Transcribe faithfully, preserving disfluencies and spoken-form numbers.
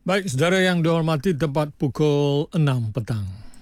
Baik, saudara yang dihormati, tepat pukul enam petang.